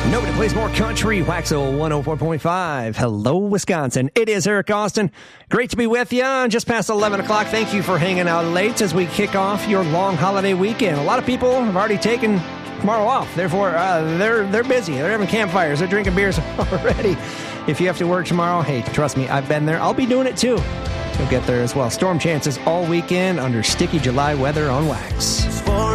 Nobody plays more country. Waxo 104.5. Hello, Wisconsin. It is Eric Austin. Great to be with you. Just past 11 o'clock. Thank you for hanging out late as we kick off your long holiday weekend. A lot of people have already taken tomorrow off. Therefore, they're busy. They're having campfires. They're drinking beers already. If you have to work tomorrow, hey, trust me, I've been there. I'll be doing it too. You'll get there as well. Storm chances all weekend under sticky July weather on Wax.